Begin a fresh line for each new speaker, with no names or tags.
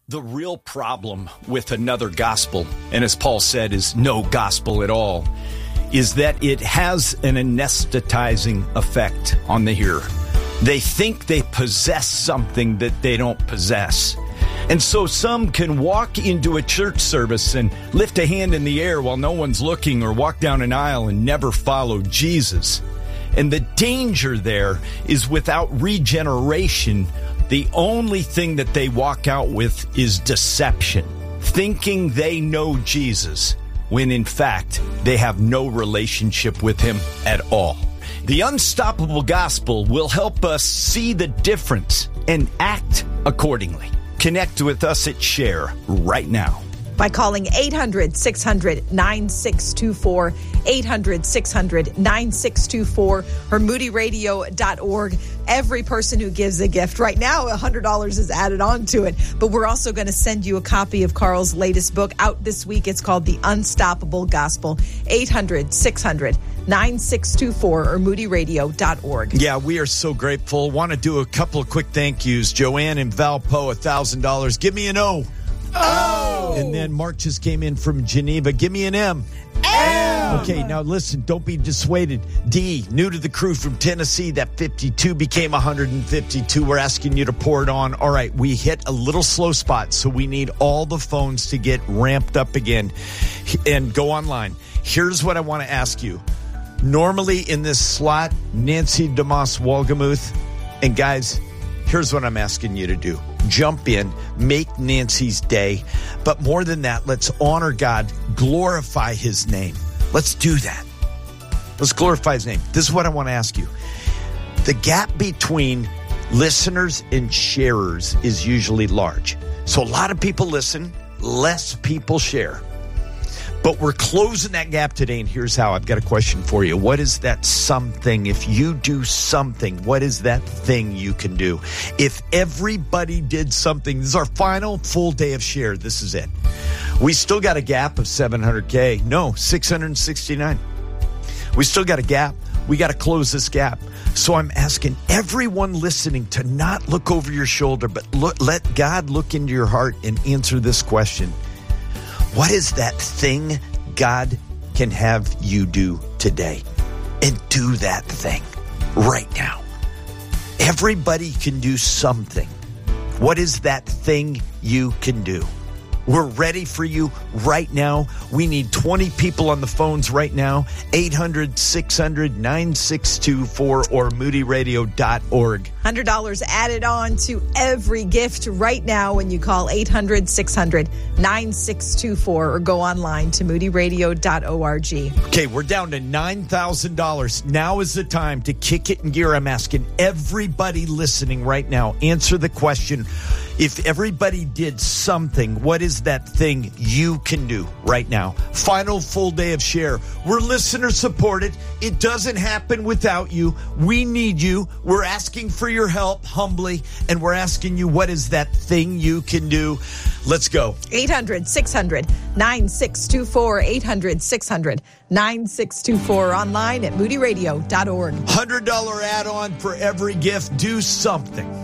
The real problem with another gospel, and as Paul said, is no gospel at all, is that it has an anesthetizing effect on the hearer. They think they possess something that they don't possess. And so some can walk into a church service and lift a hand in the air while no one's looking, or walk down an aisle and never follow Jesus. And the danger there is, without regeneration, the only thing that they walk out with is deception, thinking they know Jesus, when in fact they have no relationship with him at all. The Unstoppable Gospel will help us see the difference and act accordingly. Connect with us at Share right now
by calling 800-600-9624, 800-600-9624, or moodyradio.org. Every person who gives a gift right now, $100 is added on to it. But we're also going to send you a copy of Carl's latest book out this week. It's called The Unstoppable Gospel. 800-600-9624 or moodyradio.org.
Yeah, we are so grateful. Want to do a couple of quick thank yous. Joanne and Valpo, $1,000. Give me an O. Oh! And then Mark just came in from Geneva. Give me an M. M. Okay, now listen, don't be dissuaded. D, new to the crew from Tennessee. That 52 became 152. We're asking you to pour it on. All right, we hit a little slow spot, so we need all the phones to get ramped up again and go online. Here's what I want to ask you. Normally in this slot, Nancy DeMoss Wolgemuth. And guys, here's what I'm asking you to do. Jump in, make Nancy's day. But more than that, let's honor God, glorify his name. Let's do that. Let's glorify his name. This is what I want to ask you. The gap between listeners and sharers is usually large. So a lot of people listen, less people share. But we're closing that gap today, and here's how. I've got a question for you. What is that something? If you do something, what is that thing you can do? If everybody did something, this is our final full day of Share. This is it. We still got a gap of 700K. No, 669. We still got a gap. We got to close this gap. So I'm asking everyone listening to not look over your shoulder, but let God look into your heart and answer this question. What is that thing God can have you do today? And do that thing right now. Everybody can do something. What is that thing you can do? We're ready for you right now. We need 20 people on the phones right now. 800-600-9624 or moodyradio.org.
$100 added on to every gift right now when you call 800-600-9624 or go online to moodyradio.org.
Okay, we're down to $9,000. Now is the time to kick it in gear. I'm asking everybody listening right now, answer the question. If everybody did something, what is that thing you can do right now? Final full day of Share. We're listener supported. It doesn't happen without you. We need you. We're asking for your help humbly, and we're asking you, what is that thing you can do? Let's go.
800-600-9624, 800-600-9624, online at moodyradio.org.
$100 add-on for every gift. Do something.